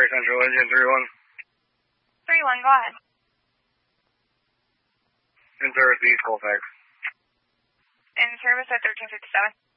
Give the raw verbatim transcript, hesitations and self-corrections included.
Central Engine three one. three one, go ahead. In service East Colfax. In service at thirteen fifty-seven.